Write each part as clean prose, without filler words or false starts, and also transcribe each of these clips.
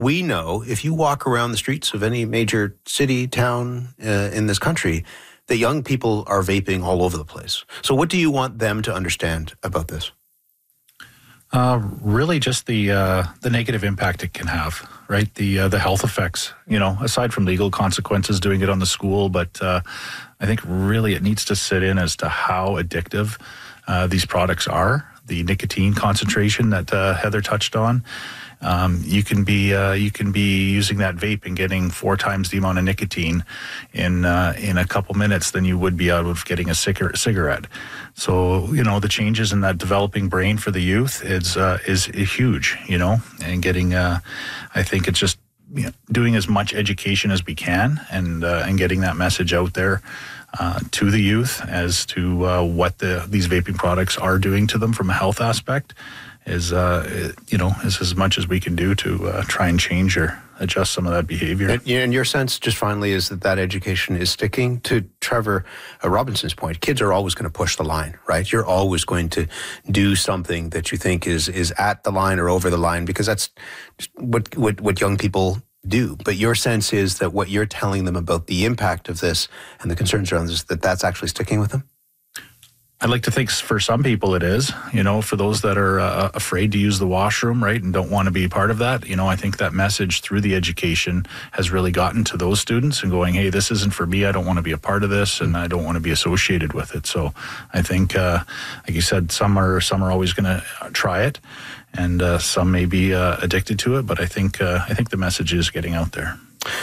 We know if you walk around the streets of any major city, town in this country, that young people are vaping all over the place. So what do you want them to understand about this? Really just the negative impact it can have, right? The health effects, aside from legal consequences doing it on the school, but I think really it needs to sit in as to how addictive these products are. The nicotine concentration that Heather touched on. You can be using that vape and getting 4 times the amount of nicotine in a couple minutes than you would be out of getting a cigarette. So the changes in that developing brain for the youth is huge. And getting I think it's just doing as much education as we can and getting that message out there to the youth as to what these vaping products are doing to them from a health aspect is as much as we can do to try and change or adjust some of that behavior. And your sense, just finally, is that education is sticking? To Trevor Robinson's point, kids are always going to push the line, right? You're always going to do something that you think is at the line or over the line, because that's what young people do. But your sense is that what you're telling them about the impact of this and the concerns around this, that's actually sticking with them? I'd like to think for some people it is, for those that are afraid to use the washroom, right, and don't want to be part of that. I think that message through the education has really gotten to those students and going, hey, this isn't for me. I don't want to be a part of this, and I don't want to be associated with it. So I think, like you said, some are always going to try it, and some may be addicted to it. But I think the message is getting out there.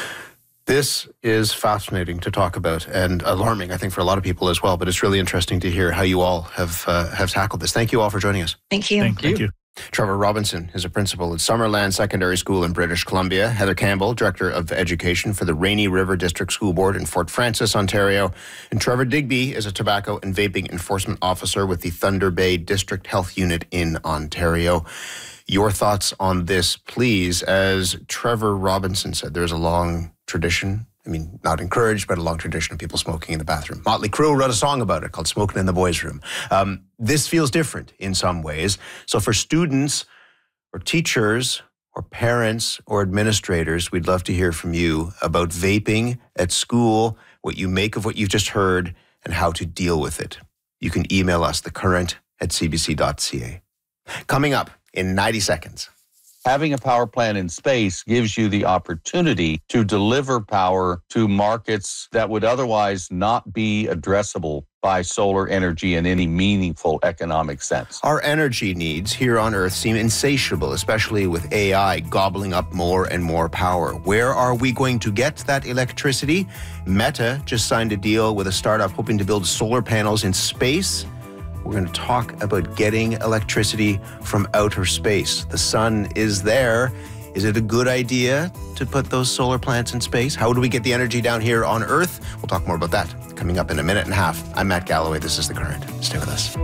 This is fascinating to talk about and alarming, I think, for a lot of people as well. But it's really interesting to hear how you all have tackled this. Thank you all for joining us. Thank you. Thank you. Trevor Robinson is a principal at Summerland Secondary School in British Columbia. Heather Campbell, Director of Education for the Rainy River District School Board in Fort Frances, Ontario. And Trevor Digby is a tobacco and vaping enforcement officer with the Thunder Bay District Health Unit in Ontario. Your thoughts on this, please. As Trevor Robinson said, there's a long tradition, not encouraged, but a long tradition of people smoking in the bathroom. Motley Crue wrote a song about it called Smoking in the Boys' Room. This feels different in some ways. So for students or teachers or parents or administrators, we'd love to hear from you about vaping at school, what you make of what you've just heard, and how to deal with it. You can email us, thecurrent@cbc.ca. Coming up in 90 seconds. Having a power plant in space gives you the opportunity to deliver power to markets that would otherwise not be addressable by solar energy in any meaningful economic sense. Our energy needs here on Earth seem insatiable, especially with AI gobbling up more and more power. Where are we going to get that electricity? Meta just signed a deal with a startup hoping to build solar panels in space. We're going to talk about getting electricity from outer space. The sun is there. Is it a good idea to put those solar plants in space? How do we get the energy down here on Earth? We'll talk more about that coming up in a minute and a half. I'm Matt Galloway. This is The Current. Stay with us.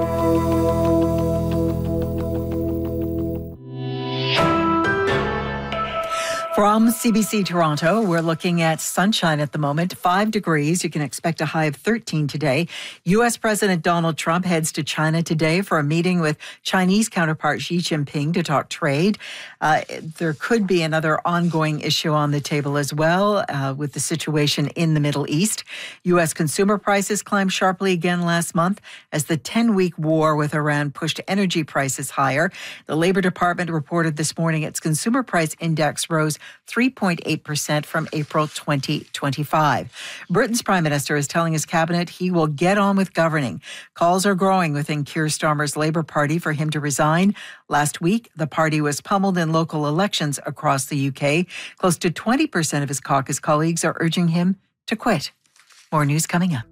From CBC Toronto, we're looking at sunshine at the moment, 5 degrees. You can expect a high of 13 today. U.S. President Donald Trump heads to China today for a meeting with Chinese counterpart Xi Jinping to talk trade. There could be another ongoing issue on the table as well with the situation in the Middle East. U.S. consumer prices climbed sharply again last month as the 10-week war with Iran pushed energy prices higher. The Labor Department reported this morning its consumer price index rose 3.8% from April 2025. Britain's Prime Minister is telling his cabinet he will get on with governing. Calls are growing within Keir Starmer's Labour Party for him to resign. Last week, the party was pummeled in local elections across the UK. Close to 20% of his caucus colleagues are urging him to quit. More news coming up.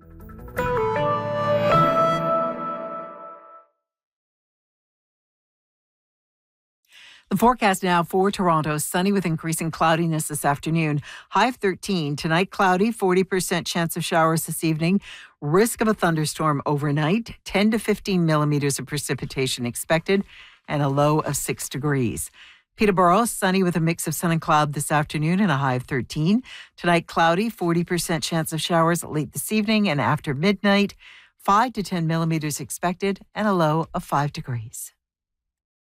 The forecast now for Toronto, sunny with increasing cloudiness this afternoon. High of 13. Tonight, cloudy, 40% chance of showers this evening. Risk of a thunderstorm overnight. 10 to 15 millimeters of precipitation expected and a low of 6 degrees. Peterborough, sunny with a mix of sun and cloud this afternoon and a high of 13. Tonight, cloudy, 40% chance of showers late this evening and after midnight. 5 to 10 millimeters expected and a low of 5 degrees.